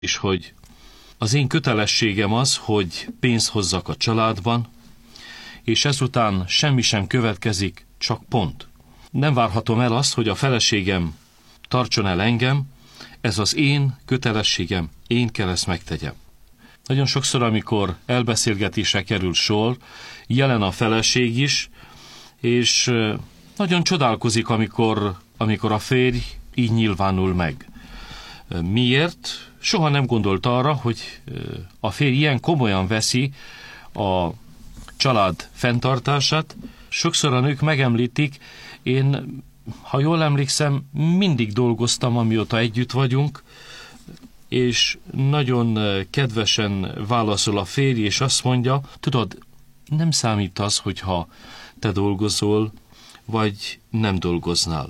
és hogy az én kötelességem az, hogy pénzt hozzak a családban, és ezután semmi sem következik, csak pont. Nem várhatom el azt, hogy a feleségem tartson el engem, ez az én kötelességem, én kell ezt megtegyem. Nagyon sokszor, amikor elbeszélgetésre kerül sor, jelen a feleség is, és nagyon csodálkozik, amikor a férj így nyilvánul meg. Miért? Soha nem gondolt arra, hogy a férj ilyen komolyan veszi a család fenntartását. Sokszor a nők megemlítik, én, ha jól emlékszem, mindig dolgoztam, amióta együtt vagyunk, és nagyon kedvesen válaszol a férj, és azt mondja, tudod, nem számít az, hogyha te dolgozol, vagy nem dolgoznál.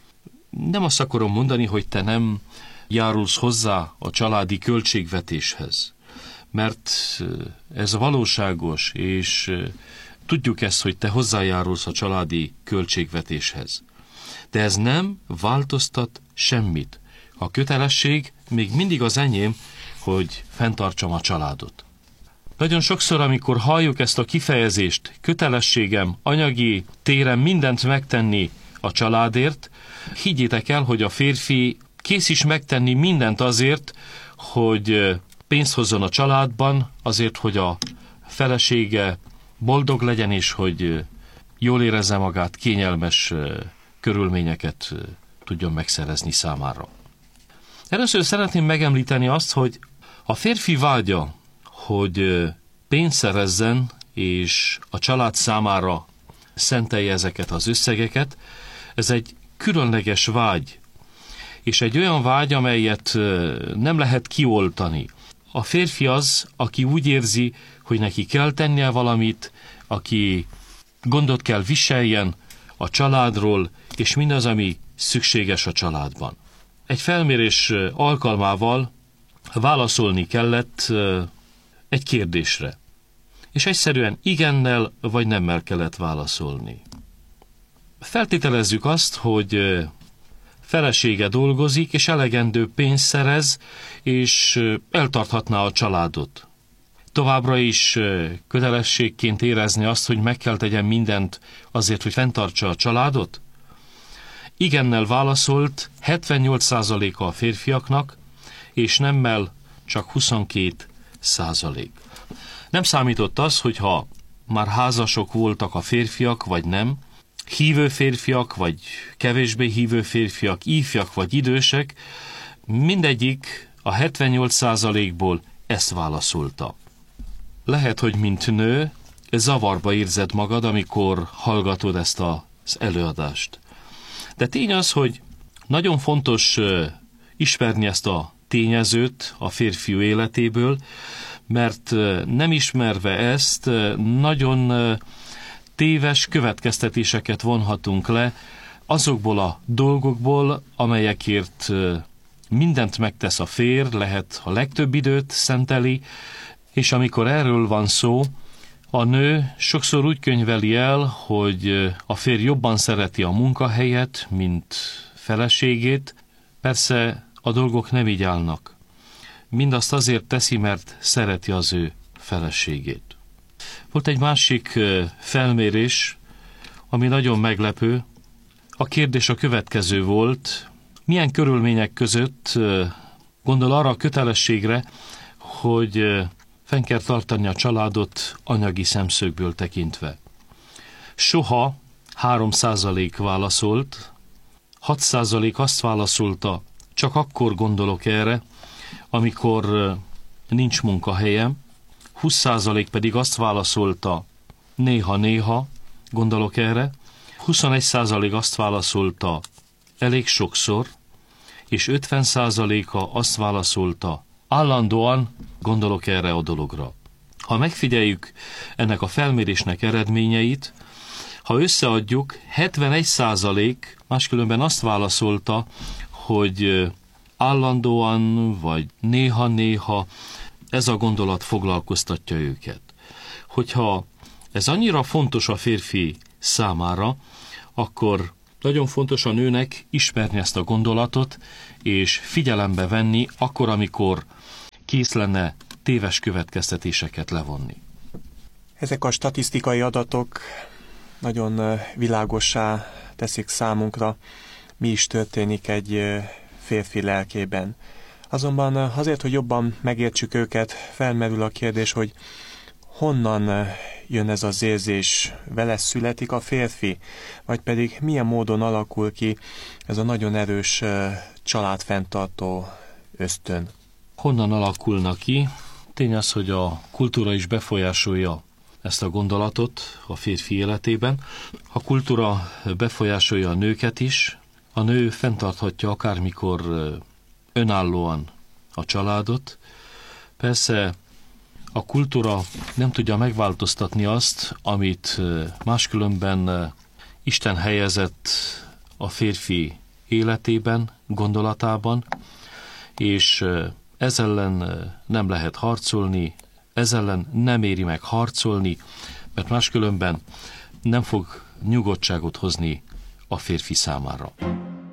Nem azt akarom mondani, hogy te nem járulsz hozzá a családi költségvetéshez, mert ez valóságos, és tudjuk ezt, hogy te hozzájárulsz a családi költségvetéshez. De ez nem változtat semmit. A kötelesség még mindig az enyém, hogy fenntartsam a családot. Nagyon sokszor, amikor halljuk ezt a kifejezést, kötelességem anyagi téren mindent megtenni a családért, higgyétek el, hogy a férfi kész is megtenni mindent azért, hogy pénzt hozzon a családban, azért, hogy a felesége boldog legyen, és hogy jól érezze magát, kényelmes körülményeket tudjon megszerezni számára. Először szeretném megemlíteni azt, hogy a férfi vágya, hogy pénzt szerezzen, és a család számára szentelje ezeket az összegeket, ez egy különleges vágy, és egy olyan vágy, amelyet nem lehet kioltani. A férfi az, aki úgy érzi, hogy neki kell tennie valamit, aki gondot kell viseljen a családról, és mindaz, ami szükséges a családban. Egy felmérés alkalmával válaszolni kellett egy kérdésre, és egyszerűen igennel vagy nemmel kellett válaszolni. Feltételezzük azt, hogy felesége dolgozik, és elegendő pénzt szerez, és eltarthatná a családot. Továbbra is kötelességként érezni azt, hogy meg kell tegyen mindent azért, hogy fenntartsa a családot? Igennel válaszolt 78%-a a férfiaknak, és nemmel csak 22%. Nem számított az, hogyha már házasok voltak a férfiak, vagy nem, hívő férfiak, vagy kevésbé hívő férfiak, ifjak vagy idősek, mindegyik a 78%-ból ezt válaszolta. Lehet, hogy mint nő zavarba érzed magad, amikor hallgatod ezt az előadást. De tény az, hogy nagyon fontos ismerni ezt a tényezőt a férfiú életéből, mert nem ismerve ezt, nagyon téves következtetéseket vonhatunk le azokból a dolgokból, amelyekért mindent megtesz a férj, lehet a legtöbb időt szenteli, és amikor erről van szó, a nő sokszor úgy könyveli el, hogy a férj jobban szereti a munkahelyet, mint feleségét. Persze a dolgok nem így állnak. Mindazt azért teszi, mert szereti az ő feleségét. Volt egy másik felmérés, ami nagyon meglepő. A kérdés a következő volt: milyen körülmények között gondol arra a kötelességre, hogy fenn kell tartani a családot anyagi szemszögből tekintve. Soha 3% válaszolt, 6% azt válaszolta, csak akkor gondolok erre, amikor nincs munkahelyem, 20% pedig azt válaszolta, néha-néha gondolok erre, 21% azt válaszolta, elég sokszor, és 50%-a azt válaszolta, állandóan gondolok erre a dologra. Ha megfigyeljük ennek a felmérésnek eredményeit, ha összeadjuk, 71% máskülönben azt válaszolta, hogy állandóan vagy néha-néha ez a gondolat foglalkoztatja őket. Hogyha ez annyira fontos a férfi számára, akkor nagyon fontos a nőnek ismerni ezt a gondolatot, és figyelembe venni akkor, amikor kész lenne téves következtetéseket levonni. Ezek a statisztikai adatok nagyon világossá teszik számunkra, mi is történik egy férfi lelkében. Azonban azért, hogy jobban megértsük őket, felmerül a kérdés, hogy honnan jön ez az érzés, vele születik a férfi, vagy pedig milyen módon alakul ki ez a nagyon erős családfenntartó ösztön. Honnan alakulna ki? Tény az, hogy a kultúra is befolyásolja ezt a gondolatot a férfi életében. A kultúra befolyásolja a nőket is. A nő fenntarthatja akármikor önállóan a családot. Persze a kultúra nem tudja megváltoztatni azt, amit máskülönben Isten helyezett a férfi életében, gondolatában, és ez ellen nem lehet harcolni, ez ellen nem éri meg harcolni, mert máskülönben nem fog nyugodtságot hozni a férfi számára.